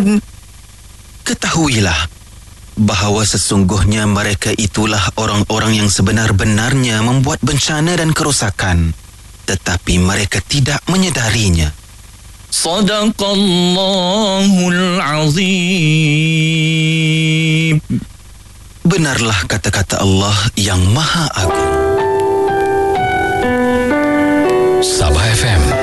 Namun, ketahuilah bahawa sesungguhnya mereka itulah orang-orang yang sebenar-benarnya membuat bencana dan kerosakan, tetapi mereka tidak menyedarinya. Sadaqallahul Azim. Benarlah kata-kata Allah yang Maha Agung. Sabah FM